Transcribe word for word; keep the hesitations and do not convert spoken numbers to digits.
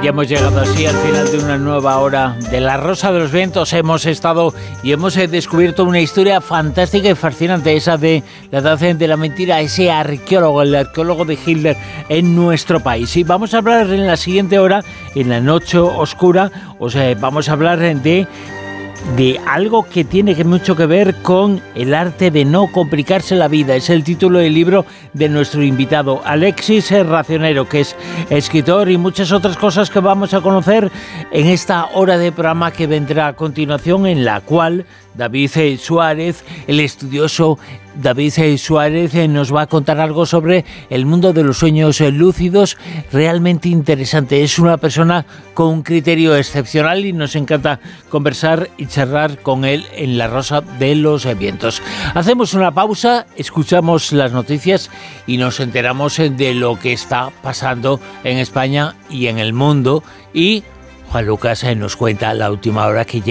Ya hemos llegado así al final de una nueva hora de La Rosa de los Vientos. Hemos estado y hemos eh, descubierto una historia fantástica y fascinante, esa de la Edad de la Mentira, ese arqueólogo, el arqueólogo de Hitler en nuestro país. Y vamos a hablar en la siguiente hora, en la noche oscura, o sea, vamos a hablar de... de algo que tiene mucho que ver con el arte de no complicarse la vida. Es el título del libro de nuestro invitado, Alexis Racionero, que es escritor, y muchas otras cosas que vamos a conocer en esta hora de programa que vendrá a continuación, en la cual David Suárez, el estudioso David Suárez, nos va a contar algo sobre el mundo de los sueños lúcidos, realmente interesante. Es una persona con un criterio excepcional y nos encanta conversar y charlar con él en La Rosa de los Vientos. Hacemos una pausa, escuchamos las noticias y nos enteramos de lo que está pasando en España y en el mundo, y Juan Lucas nos cuenta la última hora que llega.